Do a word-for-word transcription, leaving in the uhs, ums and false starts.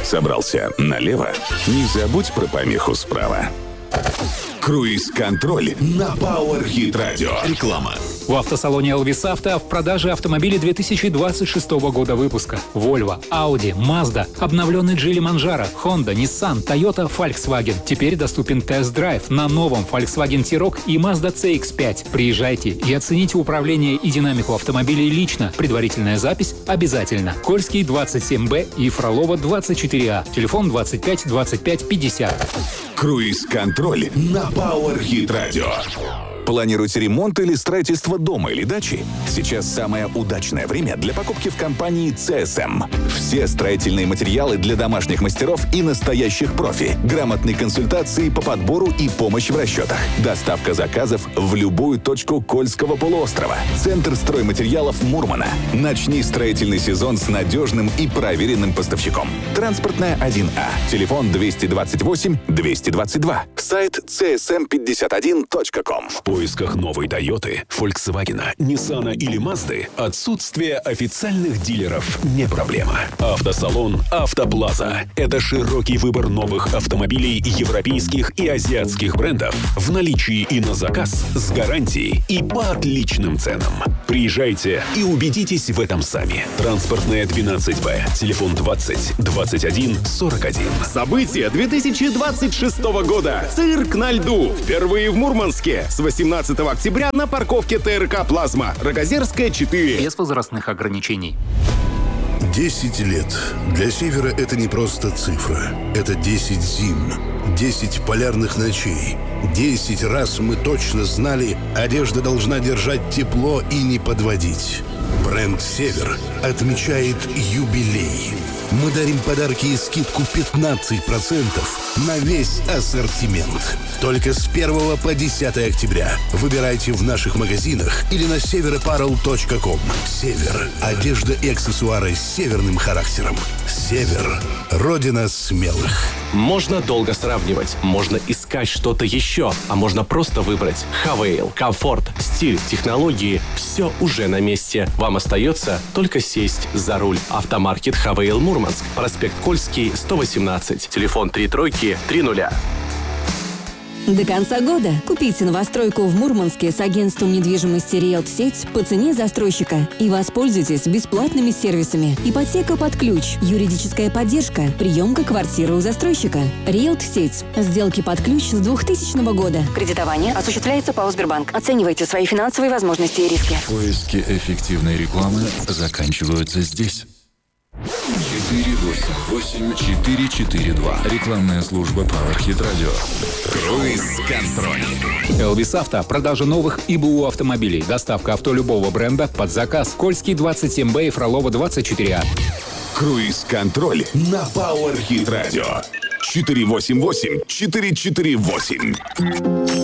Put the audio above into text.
Собрался налево? Не забудь про помеху справа. Круиз-контроль на Powerhit Radio. Реклама. В автосалоне Elvis Auto в продаже автомобили две тысячи двадцать шестого года выпуска. Volvo, Audi, Mazda, обновленный Geely Manjaro, Honda, Nissan, Toyota, Volkswagen. Теперь доступен тест-драйв на новом Volkswagen T-Roc и Mazda си икс пять. Приезжайте и оцените управление и динамику автомобилей лично. Предварительная запись обязательно. Кольский двадцать семь Б и Фролова двадцать четыре А. Телефон двадцать пять двадцать пять пятьдесят. Круиз-контроль на Powerhit Radio. Планируете ремонт или строительство дома или дачи? Сейчас самое удачное время для покупки в компании си эс эм. Все строительные материалы для домашних мастеров и настоящих профи. Грамотные консультации по подбору и помощь в расчетах. Доставка заказов в любую точку Кольского полуострова. Центр стройматериалов Мурмана. Начни строительный сезон с надежным и проверенным поставщиком. Транспортная один А. Телефон двести двадцать восемь двести двадцать два. Сайт си эс эм пятьдесят один точка ком. В поисках новой Тойоты, Volkswagen, Nissan или Mazda отсутствие официальных дилеров не проблема. Автосалон «Автоплаза» — это широкий выбор новых автомобилей европейских и азиатских брендов в наличии и на заказ, с гарантией и по отличным ценам. Приезжайте и убедитесь в этом сами. Транспортная двенадцать Б, телефон двадцать двадцать один сорок один. События две тысячи двадцать шестого года. Цирк на льду. Впервые в Мурманске. С восемнадцатого октября на парковке ТРК «Плазма». Рогозерская, четыре. Без возрастных ограничений. Десять лет. Для Севера это не просто цифра. Это десять зим, десять полярных ночей. Десять раз мы точно знали, одежда должна держать тепло и не подводить. Бренд «Север» отмечает юбилей. Мы дарим подарки и скидку пятнадцать процентов на весь ассортимент. Только с первого по десятое октября. Выбирайте в наших магазинах или на север аппарел точка ком. «Север» — одежда и аксессуары с северным характером. «Север» — родина смелых. Можно долго сравнивать, можно искать что-то еще, а можно просто выбрать Хавейл. Комфорт, стиль, технологии – все уже на месте. Вам остается только сесть за руль. Автомаркет Хавейл Мурманск. Проспект Кольский, сто восемнадцать. Телефон три тройки три нуля. До конца года купите новостройку в Мурманске с агентством недвижимости «Риэлт-сеть» по цене застройщика и воспользуйтесь бесплатными сервисами. Ипотека под ключ, юридическая поддержка, приемка квартиры у застройщика. «Риэлт-сеть». Сделки под ключ с двухтысячного года. Кредитование осуществляется ПАО «Сбербанк». Оценивайте свои финансовые возможности и риски. Поиски эффективной рекламы заканчиваются здесь. четыре восемь восемь четыре четыре два. Рекламная служба Powerhit Radio. Круиз-контроль. Elvis Auto. Продажа новых и БУ автомобилей. Доставка авто любого бренда под заказ. Кольский двадцать семь Б и Фролова двадцать четыре А. Круиз-контроль на Powerhit Radio. четыре восемь восемь четыре четыре восемь.